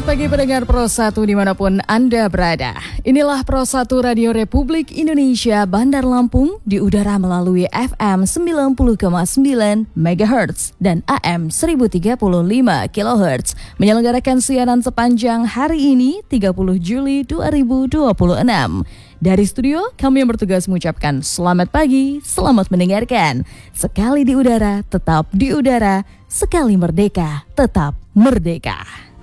pagi pendengar Pro 1 dimanapun Anda berada. Inilah Pro 1 Radio Republik Indonesia Bandar Lampung di udara melalui FM 90,9 MHz dan AM 1035 kHz. Menyelenggarakan siaran sepanjang hari ini 30 Juli 2026. Dari studio kami yang bertugas mengucapkan selamat pagi, selamat mendengarkan. Sekali di udara, tetap di udara. Sekali merdeka, tetap merdeka.